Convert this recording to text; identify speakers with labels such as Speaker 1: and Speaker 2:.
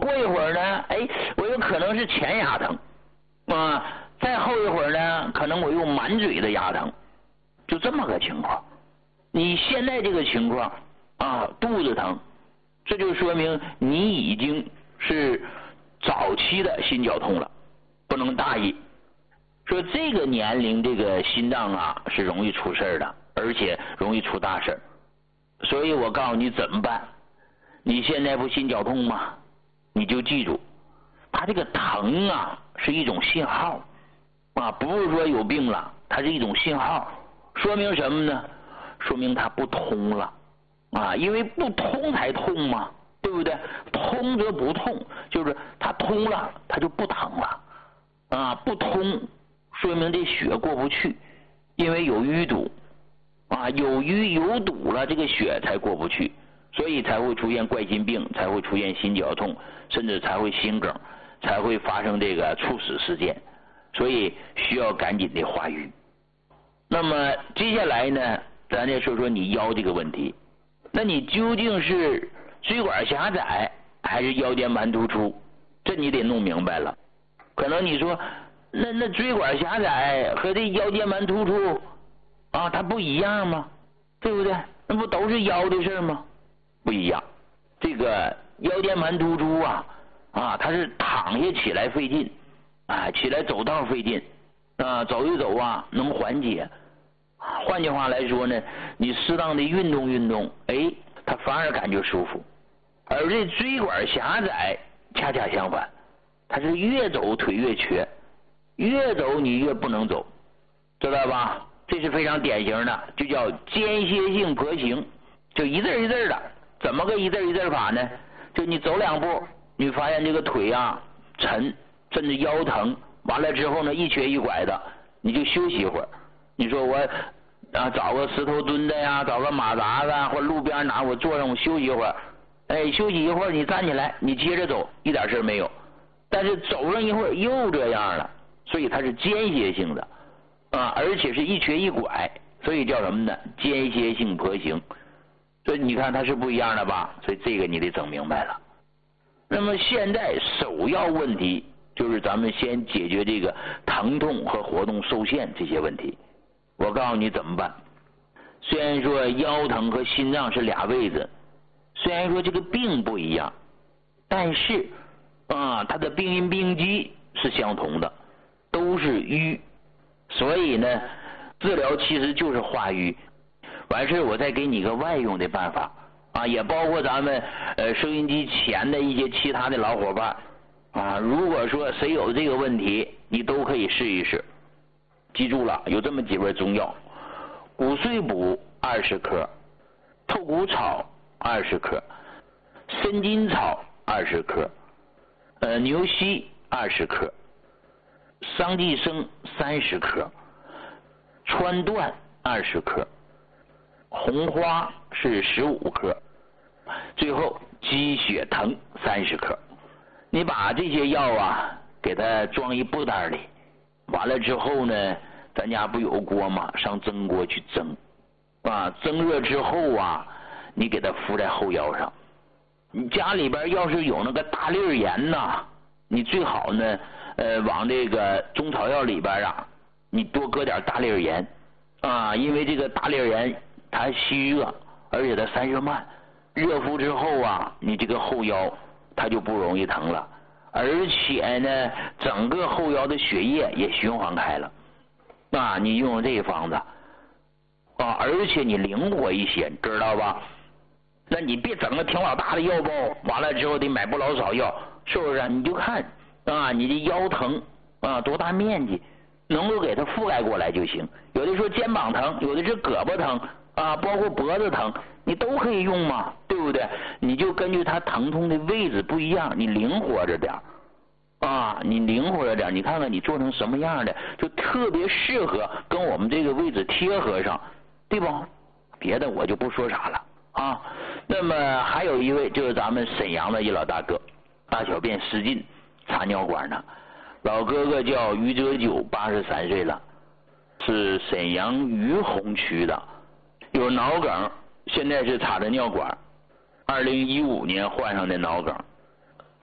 Speaker 1: 过一会儿呢，哎，我有可能是前牙疼，啊，再后一会儿呢，可能我又满嘴的牙疼，就这么个情况。你现在这个情况啊，肚子疼，这就说明你已经是早期的心绞痛了，不能大意。说这个年龄这个心脏啊是容易出事的，而且容易出大事，所以我告诉你怎么办。你现在不心绞痛吗？你就记住，它这个疼啊是一种信号啊，不是说有病了，它是一种信号，说明什么呢？说明它不通了啊，因为不通才痛嘛，对不对？通则不痛，就是它通了，它就不疼了啊，不通说明这血过不去，因为有淤堵啊，有堵了，这个血才过不去，所以才会出现冠心病，才会出现心绞痛，甚至才会心梗，才会发生这个猝死事件，所以需要赶紧的化瘀。那么接下来呢，咱再说说你腰这个问题，那你究竟是椎管狭窄还是腰间盘突出？这你得弄明白了。可能你说那椎管狭窄和这腰间盘突出啊，它不一样吗？对不对？那不都是腰的事吗？不一样。这个腰间盘突出啊，它是躺下起来费劲啊，起来走道费劲啊，走一走啊能缓解。换句话来说呢，你适当的运动运动，哎，它反而感觉舒服。而这椎管狭窄恰恰相反，它是越走腿越瘸，越走你越不能走，知道吧？这是非常典型的，就叫间歇性跛行，就一阵一阵的。怎么个一阵一阵法呢？就你走两步，你发现这个腿啊沉，甚至腰疼，完了之后呢一瘸一拐的，你就休息一会儿。你说我找个石头墩子呀，找个马扎子或路边哪我坐上我休息一会儿，哎，休息一会儿你站起来，你接着走，一点事没有。但是走上一会儿又这样了，所以它是间歇性的啊，而且是一瘸一拐，所以叫什么呢？间歇性跛行。所以你看它是不一样的吧？所以这个你得整明白了。那么现在首要问题就是咱们先解决这个疼痛和活动受限这些问题。我告诉你怎么办。虽然说腰疼和心脏是俩位置，虽然说这个病不一样，但是它的病因病机是相同的，都是瘀，所以呢治疗其实就是化瘀。完事我再给你个外用的办法啊，也包括咱们收音机前的一些其他的老伙伴啊，如果说谁有这个问题，你都可以试一试。记住了，有这么几味中药：骨碎补20克，透骨草20克，参筋草20克，牛膝20克，桑寄生30克，川椴20克，红花是15克，最后鸡血藤30克。你把这些药啊给它装一布袋里，完了之后呢，咱家不有锅吗？上蒸锅去蒸啊，蒸热之后啊，你给它敷在后腰上。你家里边要是有那个大粒盐呐，你最好呢往这个中草药里边啊，你多搁点大粒盐啊，因为这个大粒盐它吸热，而且它散热慢，热敷之后啊，你这个后腰它就不容易疼了，而且呢整个后腰的血液也循环开了啊，你用这个方子啊，而且你灵活一些，知道吧？那你别整个挺老大的药包，完了之后得买不老少药，是不是？你就看啊，你的腰疼啊多大面积，能够给它覆盖过来就行。有的说肩膀疼，有的是胳膊疼啊，包括脖子疼，你都可以用嘛，对不对？你就根据它疼痛的位置不一样，你灵活着点啊，你灵活着点，你看看你做成什么样的，就特别适合跟我们这个位置贴合上，对吧？别的我就不说啥了啊。那么还有一位就是咱们沈阳的一老大哥，大小便失禁，插尿管呢。老哥哥叫于哲九，83岁了，是沈阳于洪区的，有脑梗，现在是插着尿管，2015年患上的脑梗，